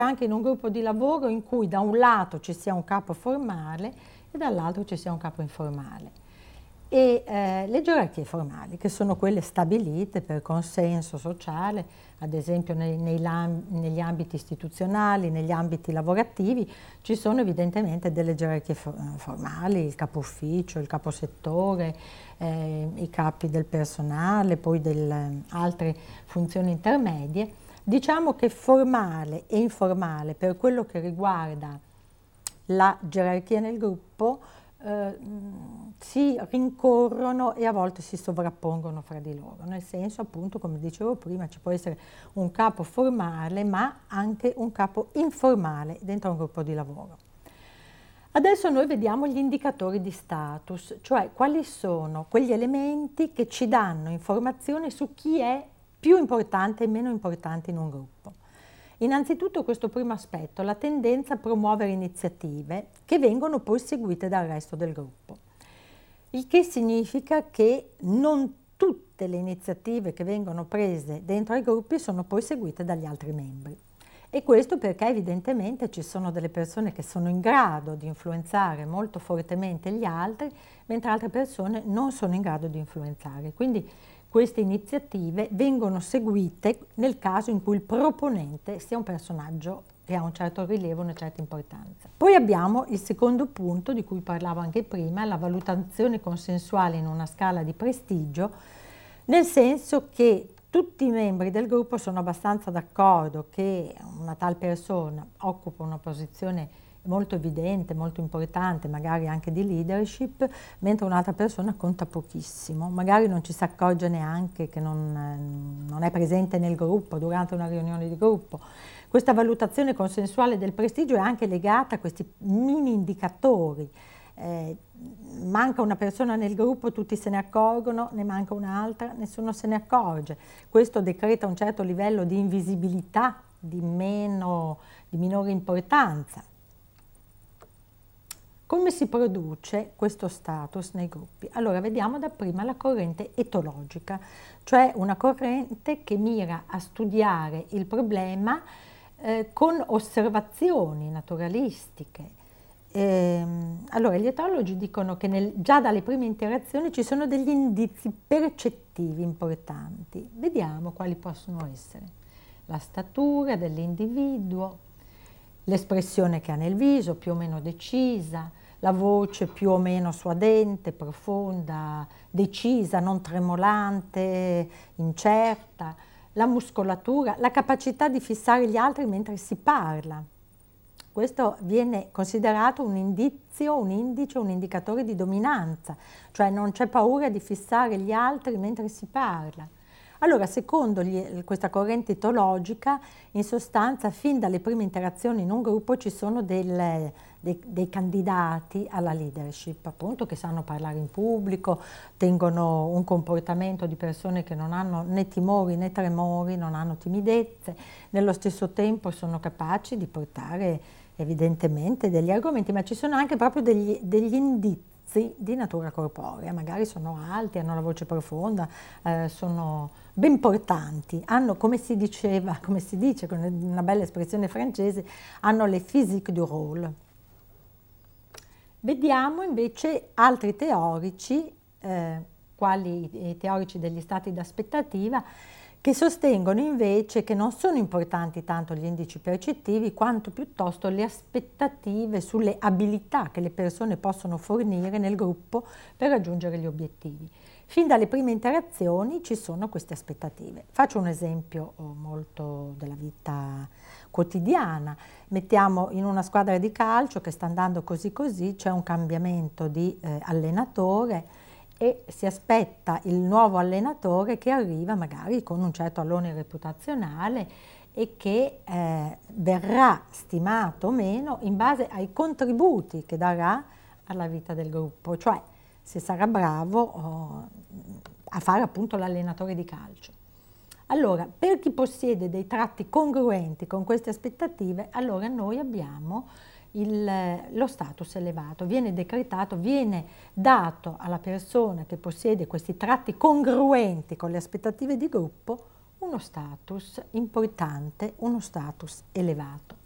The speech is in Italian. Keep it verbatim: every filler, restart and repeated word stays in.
anche in un gruppo di lavoro in cui da un lato ci sia un capo formale e dall'altro ci sia un capo informale. E eh, le gerarchie formali, che sono quelle stabilite per consenso sociale, ad esempio nei, nei, negli ambiti istituzionali, negli ambiti lavorativi, ci sono evidentemente delle gerarchie formali, il capo ufficio, il capo settore, eh, i capi del personale, poi delle altre funzioni intermedie. Diciamo che formale e informale, per quello che riguarda la gerarchia nel gruppo, Eh, si rincorrono e a volte si sovrappongono fra di loro, nel senso, appunto, come dicevo prima, ci può essere un capo formale ma anche un capo informale dentro un gruppo di lavoro. Adesso noi vediamo gli indicatori di status, cioè quali sono quegli elementi che ci danno informazioni su chi è più importante e meno importante in un gruppo. Innanzitutto questo primo aspetto, la tendenza a promuovere iniziative che vengono poi seguite dal resto del gruppo, il che significa che non tutte le iniziative che vengono prese dentro ai gruppi sono poi seguite dagli altri membri. E questo perché evidentemente ci sono delle persone che sono in grado di influenzare molto fortemente gli altri, mentre altre persone non sono in grado di influenzare. Quindi queste iniziative vengono seguite nel caso in cui il proponente sia un personaggio che ha un certo rilievo, una certa importanza. Poi abbiamo il secondo punto di cui parlavo anche prima, la valutazione consensuale in una scala di prestigio, nel senso che tutti i membri del gruppo sono abbastanza d'accordo che una tal persona occupa una posizione molto evidente, molto importante, magari anche di leadership, mentre un'altra persona conta pochissimo, magari non ci si accorge neanche che non, non è presente nel gruppo durante una riunione di gruppo. Questa valutazione consensuale del prestigio è anche legata a questi mini indicatori. Eh, manca una persona nel gruppo, tutti se ne accorgono, ne manca un'altra, nessuno se ne accorge. Questo decreta un certo livello di invisibilità, di, meno, di minore importanza. Come si produce questo status nei gruppi? Allora, vediamo dapprima la corrente etologica, cioè una corrente che mira a studiare il problema eh, con osservazioni naturalistiche. Ehm, allora, gli etologi dicono che nel, già dalle prime interazioni ci sono degli indizi percettivi importanti. Vediamo quali possono essere. La statura dell'individuo, l'espressione che ha nel viso, più o meno decisa, la voce più o meno suadente, profonda, decisa, non tremolante, incerta, la muscolatura, la capacità di fissare gli altri mentre si parla. Questo viene considerato un indizio, un indice, un indicatore di dominanza, cioè non c'è paura di fissare gli altri mentre si parla. Allora, secondo gli, questa corrente etologica, in sostanza, fin dalle prime interazioni in un gruppo ci sono del, dei, dei candidati alla leadership, appunto, che sanno parlare in pubblico, tengono un comportamento di persone che non hanno né timori né tremori, non hanno timidezze, nello stesso tempo sono capaci di portare evidentemente degli argomenti, ma ci sono anche proprio degli, degli indizi di natura corporea, magari sono alti, hanno la voce profonda, eh, sono ben portanti, hanno, come si diceva, come si dice con una bella espressione francese, hanno le physique du rôle. Vediamo invece altri teorici, eh, quali i teorici degli stati d'aspettativa, che sostengono invece che non sono importanti tanto gli indici percettivi quanto piuttosto le aspettative sulle abilità che le persone possono fornire nel gruppo per raggiungere gli obiettivi. Fin dalle prime interazioni ci sono queste aspettative. Faccio un esempio molto della vita quotidiana. Mettiamo in una squadra di calcio che sta andando così così, c'è un cambiamento di eh, allenatore, e si aspetta il nuovo allenatore che arriva magari con un certo allone reputazionale e che eh, verrà stimato o meno in base ai contributi che darà alla vita del gruppo, cioè se sarà bravo oh, a fare appunto l'allenatore di calcio. Allora, per chi possiede dei tratti congruenti con queste aspettative, allora noi abbiamo Il, lo status elevato, viene decretato, viene dato alla persona che possiede questi tratti congruenti con le aspettative di gruppo uno status importante, uno status elevato.